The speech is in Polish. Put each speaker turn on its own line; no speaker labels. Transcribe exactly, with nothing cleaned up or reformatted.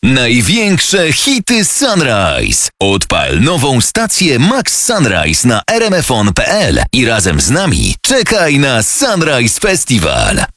Największe hity Sunrise. Odpal nową stację Max Sunrise na r m f on kropka p l i razem z nami czekaj na Sunrise Festival.